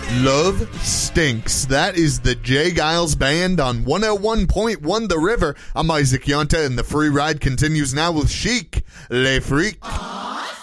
Love Stinks. That is the Jay Giles Band on 101.1 The River. I'm Isaac Yonta, and the free ride continues now with Chic, Les Freaks.